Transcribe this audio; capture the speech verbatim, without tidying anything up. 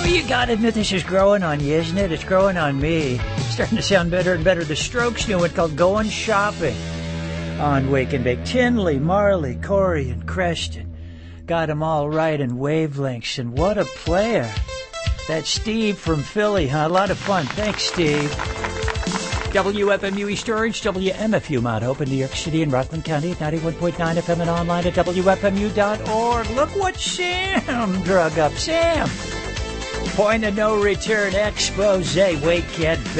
You gotta admit this is growing on you, isn't it? It's growing on me. It's starting to sound better and better. The Strokes' new one called Going Shopping on Wake and Bake. Tinley, Marley, Corey, and Creston got them all right in wavelengths, and what a player. That's Steve from Philly, huh? A lot of fun. Thanks, Steve. W F M U East Orange, W M F U Mount Hope in New York City and Rockland County at ninety-one point nine F M and online at W F M U dot org. Look what Sam drug up. Sam! Point of no return expose. Wake and